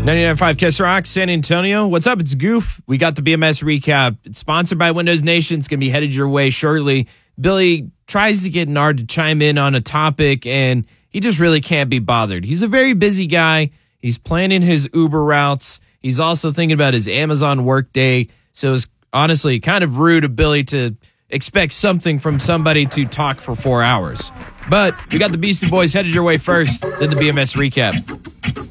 99.5 Kiss Rock, San Antonio. What's up? It's Goof. We got the BMS recap. It's sponsored by Windows Nation. It's going to be headed your way shortly. Billy tries to get Nard to chime in on a topic, and he just really can't be bothered. He's a very busy guy. He's planning his Uber routes. He's also thinking about his Amazon workday. So it's honestly kind of rude of Billy to expect something from somebody to talk for 4 hours. But we got the Beastie Boys headed your way first, then the BMS recap.